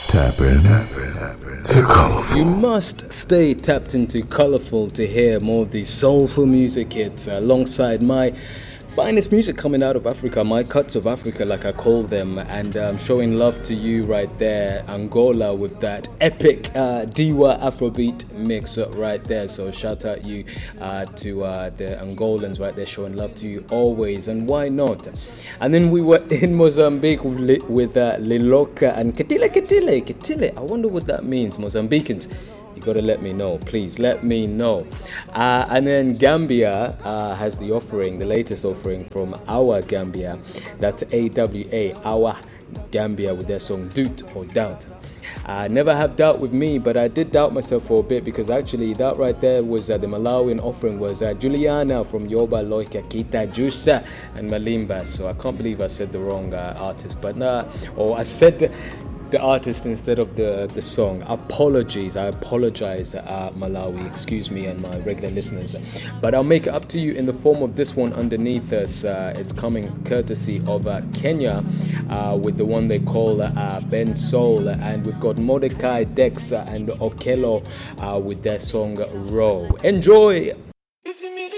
Tap in to Colorful. You must stay tapped into Colorful to hear more of these soulful music hits alongside my finest music coming out of Africa, my cuts of Africa like I call them, and showing love to you right there, Angola with that epic Diwa Afrobeat mix right there. So shout out you to the Angolans right there, showing love to you always, and why not? And then we were in Mozambique with Liloka and Ketile. I wonder what that means, Mozambicans. You gotta let me know, please let me know. And then Gambia has the offering, the latest offering from Our Gambia. That's AWA, Our Gambia, with their song Doot or Doubt. Never have doubt with me, but I did doubt myself for a bit, because actually that right there was the Malawian offering was Juliana from Yoba Loika Kita Jusa and Malimba. So I can't believe I said the wrong artist, but I said the artist instead of the song. Apologies, I apologize, Malawi, excuse me, and my regular listeners, but I'll make it up to you in the form of this one underneath us. It's coming courtesy of Kenya with the one they call Ben Soul, and we've got Mordecai Dex and Okello with their song Row. Enjoy.